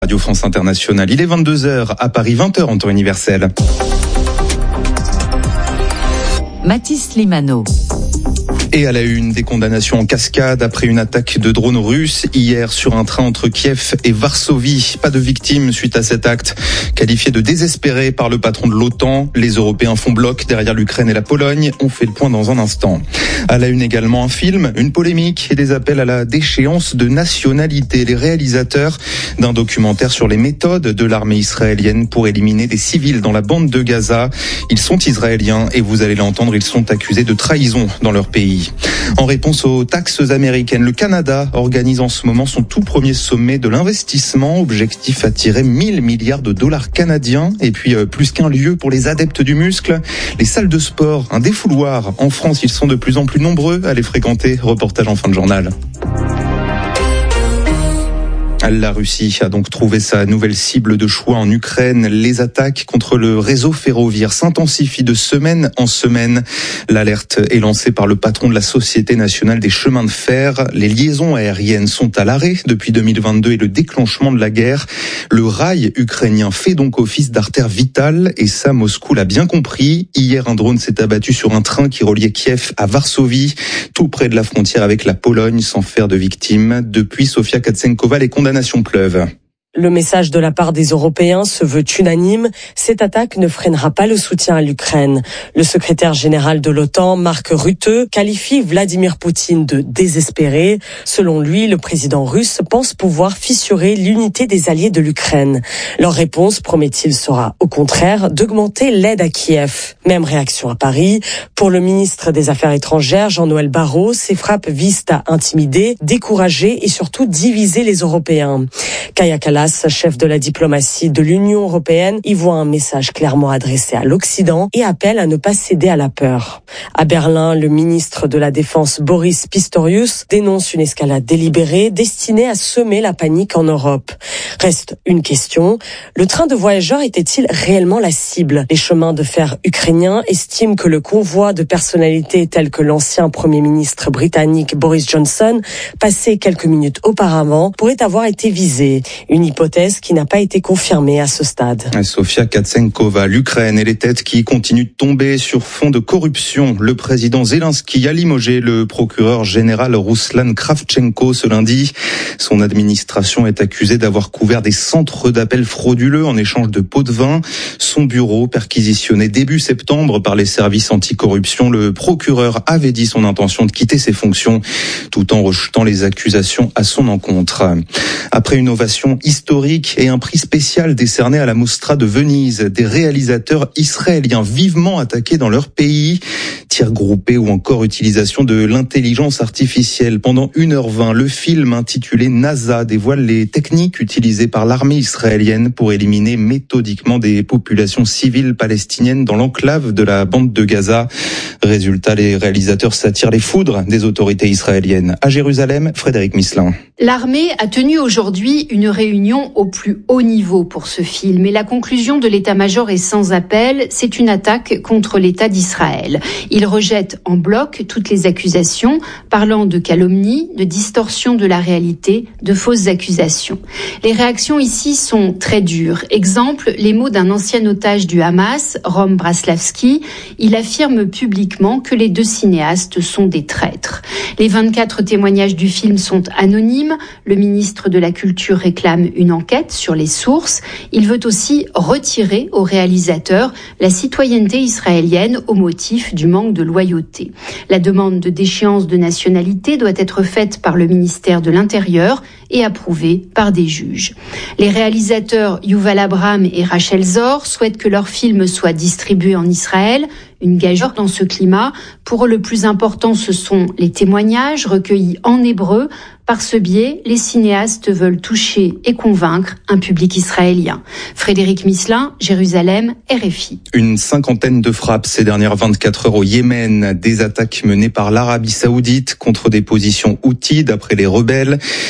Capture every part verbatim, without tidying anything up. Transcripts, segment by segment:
Radio France Internationale, il est vingt-deux heures à Paris, vingt heures en temps universel. Mathis Limano. Et à la une, des condamnations en cascade après une attaque de drones russes hier sur un train entre Kiev et Varsovie. Pas de victimes suite à cet acte. Qualifié de désespéré par le patron de l'OTAN, les Européens font bloc derrière l'Ukraine et la Pologne. On fait le point dans un instant. À la une également un film, une polémique et des appels à la déchéance de nationalité. Les réalisateurs d'un documentaire sur les méthodes de l'armée israélienne pour éliminer des civils dans la bande de Gaza. Ils sont israéliens et vous allez l'entendre, ils sont accusés de trahison dans leur pays. En réponse aux taxes américaines, le Canada organise en ce moment son tout premier sommet de l'investissement. Objectif attirer mille milliards de dollars canadiens. Et puis euh, plus qu'un lieu pour les adeptes du muscle, les salles de sport, un défouloir. En France, ils sont de plus en plus nombreux à les fréquenter. Reportage en fin de journal. La Russie a donc trouvé sa nouvelle cible de choix en Ukraine. Les attaques contre le réseau ferroviaire s'intensifient de semaine en semaine. L'alerte est lancée par le patron de la Société nationale des chemins de fer. Les liaisons aériennes sont à l'arrêt depuis deux mille vingt-deux et le déclenchement de la guerre. Le rail ukrainien fait donc office d'artère vitale et ça, Moscou l'a bien compris. Hier, un drone s'est abattu sur un train qui reliait Kiev à Varsovie, tout près de la frontière avec la Pologne, sans faire de victimes. Depuis, Sofia Katsenkova, les condamnations pleuvent. Le message de la part des Européens se veut unanime. Cette attaque ne freinera pas le soutien à l'Ukraine. Le secrétaire général de l'OTAN, Mark Rutte, qualifie Vladimir Poutine de désespéré. Selon lui, le président russe pense pouvoir fissurer l'unité des alliés de l'Ukraine. Leur réponse, promet-il, sera au contraire d'augmenter l'aide à Kiev. Même réaction à Paris. Pour le ministre des Affaires étrangères, Jean-Noël Barrot, ces frappes visent à intimider, décourager et surtout diviser les Européens. Kaja Kallas, chef de la diplomatie de l'Union européenne, y voit un message clairement adressé à l'Occident et appelle à ne pas céder à la peur. À Berlin, le ministre de la Défense Boris Pistorius dénonce une escalade délibérée destinée à semer la panique en Europe. Reste une question, le train de voyageurs était-il réellement la cible ? Les chemins de fer ukrainiens estiment que le convoi de personnalités telles que l'ancien Premier ministre britannique Boris Johnson, passé quelques minutes auparavant, pourrait avoir été visé. Une hypothèse qui n'a pas été confirmée à ce stade. Sofia Katsenkova, l'Ukraine et les têtes qui continuent de tomber sur fond de corruption. Le président Zelensky a limogé le procureur général Ruslan Kravchenko ce lundi. Son administration est accusée d'avoir couvert des centres d'appel frauduleux en échange de pots de vin. Son bureau, perquisitionné début septembre par les services anticorruption, le procureur avait dit son intention de quitter ses fonctions tout en rejetant les accusations à son encontre. Après une ovation historique et un prix spécial décerné à la Mostra de Venise, des réalisateurs israéliens vivement attaqués dans leur pays, tirs groupés ou encore utilisation de l'intelligence artificielle. Pendant une heure vingt, le film intitulé NASA dévoile les techniques utilisées par l'armée israélienne pour éliminer méthodiquement des populations civiles palestiniennes dans l'enclave de la bande de Gaza. Résultat, les réalisateurs s'attirent les foudres des autorités israéliennes. À Jérusalem, Frédéric Misselin. L'armée a tenu aujourd'hui une réunion au plus haut niveau pour ce film et la conclusion de l'état-major est sans appel, c'est une attaque contre l'État d'Israël. Il rejette en bloc toutes les accusations, parlant de calomnie, de distorsion de la réalité, de fausses accusations. Les réactions ici sont très dures. Exemple, les mots d'un ancien otage du Hamas, Rom Braslavski. Il affirme publiquement que les deux cinéastes sont des traîtres. Les vingt-quatre témoignages du film sont anonymes. Le ministre de la Culture réclame une enquête sur les sources. Il veut aussi retirer au réalisateur la citoyenneté israélienne au motif du manque de loyauté. La demande de déchéance de nationalité doit être faite par le ministère de l'Intérieur et approuvée par des juges. Les réalisateurs Yuval Abraham et Rachel Zor souhaitent que leur film soit distribué en Israël. Une gageure dans ce climat. Pour eux, le plus important, ce sont les témoignages recueillis en hébreu. Par ce biais, les cinéastes veulent toucher et convaincre un public israélien. Frédéric Misselin, Jérusalem, R F I. Une cinquantaine de frappes ces dernières vingt-quatre heures au Yémen. Des attaques menées par l'Arabie Saoudite contre des positions houthis d'après les rebelles qui avaient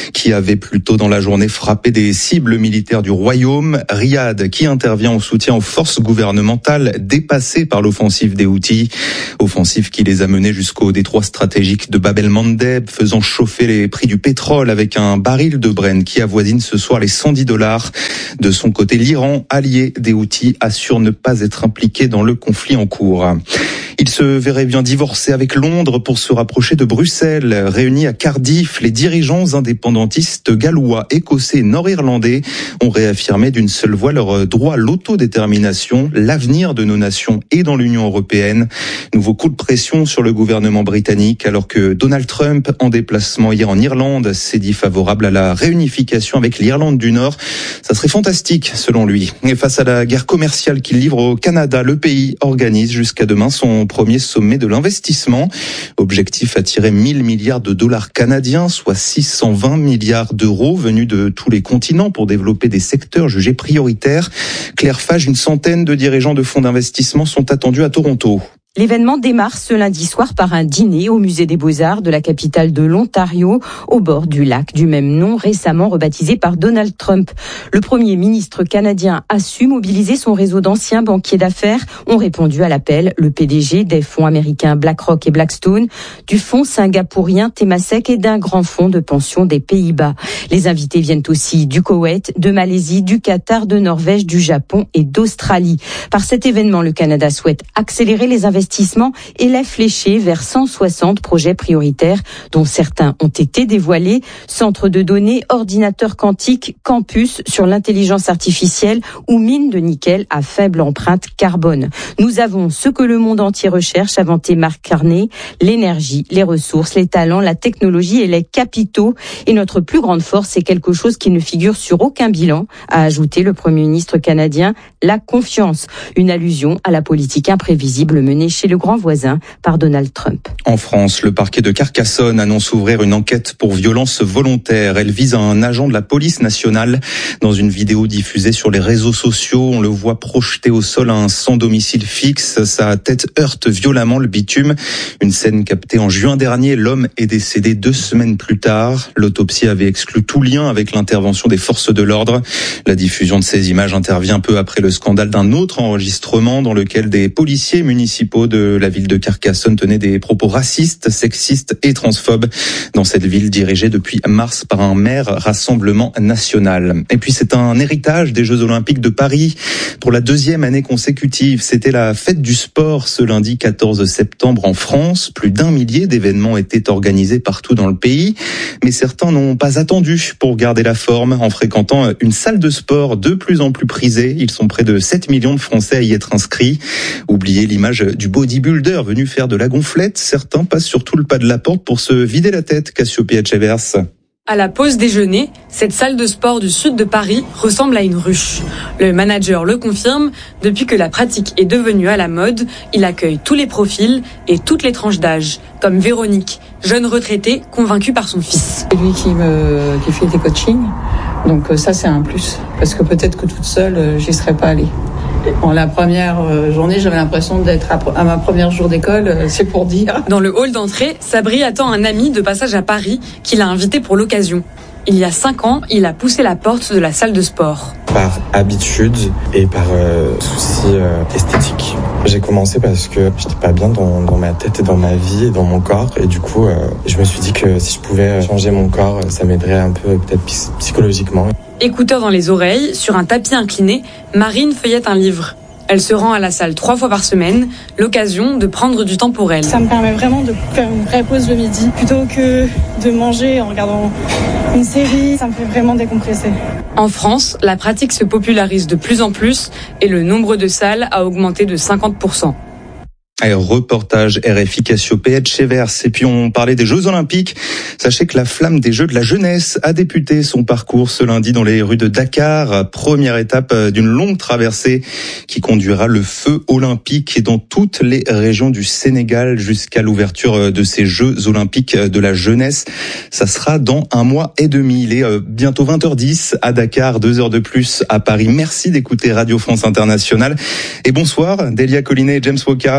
avait plus tôt dans la journée frappé des cibles militaires du royaume. Riyad qui intervient en soutien aux forces gouvernementales dépassées par l'offensive des Houthis. Offensive qui les a menés jusqu'au détroit stratégique de Bab el-Mandeb, faisant chauffer les prix du pétrole avec un baril de Brent qui avoisine ce soir les cent dix dollars. De son côté, l'Iran, allié des Houthis, assure ne pas être impliqué dans le conflit en cours. Il se verrait bien divorcer avec Londres pour se rapprocher de Bruxelles. Réunis à Cardiff, les dirigeants indépendantistes gallois, écossais et nord-irlandais ont réaffirmé d'une seule voix leur droit à l'autodétermination, l'avenir de nos nations et dans l'Union européenne. Nouveau coup de pression sur le gouvernement britannique alors que Donald Trump, en déplacement hier en Irlande, s'est dit favorable à la réunification avec l'Irlande du Nord. Ça serait fantastique selon lui. Et face à la guerre commerciale qu'il livre au Canada, le pays organise jusqu'à demain son premier sommet de l'investissement. Objectif attirer mille milliards de dollars canadiens, soit six cent vingt milliards d'euros venus de tous les continents pour développer des secteurs jugés prioritaires. Claire Fage, une centaine de dirigeants de fonds d'investissement sont attendus à Toronto. L'événement démarre ce lundi soir par un dîner au musée des Beaux-Arts de la capitale de l'Ontario, au bord du lac du même nom, récemment rebaptisé par Donald Trump. Le premier ministre canadien a su mobiliser son réseau d'anciens banquiers d'affaires, ont répondu à l'appel le P D G des fonds américains BlackRock et Blackstone, du fonds singapourien Temasek et d'un grand fonds de pension des Pays-Bas. Les invités viennent aussi du Koweït, de Malaisie, du Qatar, de Norvège, du Japon et d'Australie. Par cet événement, le Canada souhaite accélérer les investissements et l'a fléché vers cent soixante projets prioritaires dont certains ont été dévoilés. Centres de données, ordinateurs quantiques, campus sur l'intelligence artificielle ou mines de nickel à faible empreinte carbone. Nous avons ce que le monde entier recherche, a vanté Mark Carney, l'énergie, les ressources, les talents, la technologie et les capitaux. Et notre plus grande force, c'est quelque chose qui ne figure sur aucun bilan, a ajouté le Premier ministre canadien, la confiance. Une allusion à la politique imprévisible menée chez le grand voisin par Donald Trump. En France, le parquet de Carcassonne annonce ouvrir une enquête pour violence volontaire. Elle vise un agent de la police nationale. Dans une vidéo diffusée sur les réseaux sociaux, on le voit projeté au sol à un sans domicile fixe. Sa tête heurte violemment le bitume. Une scène captée en juin dernier. L'homme est décédé deux semaines plus tard. L'autopsie avait exclu tout lien avec l'intervention des forces de l'ordre. La diffusion de ces images intervient peu après le scandale d'un autre enregistrement dans lequel des policiers municipaux de la ville de Carcassonne tenaient des propos racistes, sexistes et transphobes dans cette ville dirigée depuis mars par un maire Rassemblement National. Et puis c'est un héritage des Jeux Olympiques de Paris. Pour la deuxième année consécutive, c'était la fête du sport ce lundi quatorze septembre en France. Plus d'un millier d'événements étaient organisés partout dans le pays. Mais certains n'ont pas attendu pour garder la forme en fréquentant une salle de sport de plus en plus prisée. Ils sont près de sept millions de Français à y être inscrits. Oubliez l'image du bodybuilder venu faire de la gonflette. Certains passent surtout le pas de la porte pour se vider la tête. Cassiopée Etchevers. À la pause déjeuner, cette salle de sport du sud de Paris ressemble à une ruche. Le manager le confirme, depuis que la pratique est devenue à la mode, il accueille tous les profils et toutes les tranches d'âge, comme Véronique, jeune retraitée convaincue par son fils. C'est lui qui me qui fait des coachings, donc ça c'est un plus, parce que peut-être que toute seule j'y serais pas allée. En la première journée, j'avais l'impression d'être à ma première jour d'école, c'est pour dire. Dans le hall d'entrée, Sabri attend un ami de passage à Paris qui l'a invité pour l'occasion. Il y a cinq ans, il a poussé la porte de la salle de sport. Par habitude et par euh, souci euh, esthétique. J'ai commencé parce que j'étais pas bien dans, dans ma tête et dans ma vie et dans mon corps. Et du coup, euh, je me suis dit que si je pouvais changer mon corps, ça m'aiderait un peu peut-être psychologiquement. Écouteurs dans les oreilles, sur un tapis incliné, Marine feuillette un livre. Elle se rend à la salle trois fois par semaine, l'occasion de prendre du temps pour elle. Ça me permet vraiment de faire une vraie pause le midi, plutôt que de manger en regardant une série. Ça me fait vraiment décompresser. En France, la pratique se popularise de plus en plus et le nombre de salles a augmenté de cinquante pour cent. Allez, reportage R F I Cassiopée Etchevers. Et puis on parlait des Jeux Olympiques. Sachez que la flamme des Jeux de la jeunesse a débuté son parcours ce lundi dans les rues de Dakar. Première étape d'une longue traversée qui conduira le feu olympique dans toutes les régions du Sénégal jusqu'à l'ouverture de ces Jeux Olympiques de la jeunesse. Ça sera dans un mois et demi. Il est bientôt vingt heures dix à Dakar, deux heures de plus à Paris. Merci d'écouter Radio France Internationale. Et bonsoir, Delia Collinet et James Woka.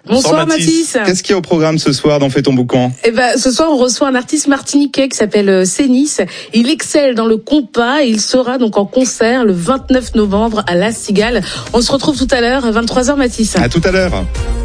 Bonsoir Mathis. Qu'est-ce qu'il y a au programme ce soir dans Fais ton boucan? Eh ben, ce soir, on reçoit un artiste martiniquais qui s'appelle Sénis. Il excelle dans le compas et il sera donc en concert le vingt-neuf novembre à La Cigale. On se retrouve tout à l'heure à vingt-trois heures, Mathis. À tout à l'heure.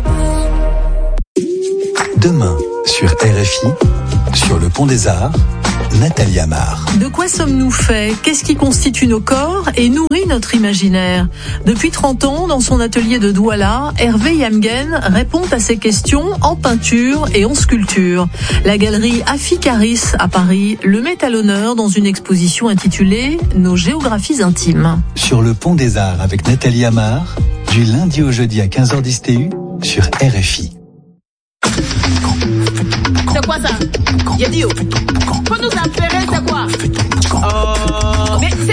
Demain, sur R F I, sur le Pont des Arts, Nathalie Amar. De quoi sommes-nous faits? Qu'est-ce qui constitue nos corps et nourrit notre imaginaire? Depuis trente ans, dans son atelier de Douala, Hervé Yamgen répond à ces questions en peinture et en sculpture. La galerie Afikaris à Paris le met à l'honneur dans une exposition intitulée « Nos géographies intimes ». Sur le Pont des Arts avec Nathalie Amar, du lundi au jeudi à quinze heures dix T U sur R F I. C'est quoi ça? Yadio. Faut nous affaire, c'est quoi? Oh, mais